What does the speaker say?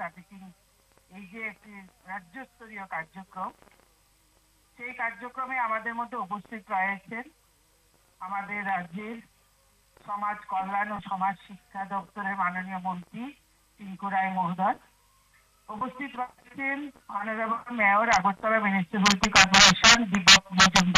trafficking এই যে একটি রাজ্যস্তরীয় কার্যক্রম, সেই কার্যক্রমে আমাদের মধ্যে উপস্থিত রয়েছেন আমাদের রাজ্যের সমাজ কল্যাণ ও সমাজ শিক্ষা দপ্তরের মাননীয় মন্ত্রী টিঙ্কু রায় মহোদয়, উপস্থিত রয়েছেন honourable mayor Agartala municipality corporation Dipak Majumdar